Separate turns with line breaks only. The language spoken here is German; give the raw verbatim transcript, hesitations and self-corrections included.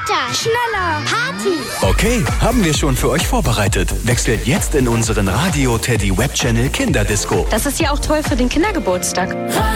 Weiter, schneller, Party.
Okay, haben wir schon für euch vorbereitet. Wechselt jetzt in unseren Radio Teddy Webchannel Kinderdisco.
Das ist ja auch toll für den Kindergeburtstag.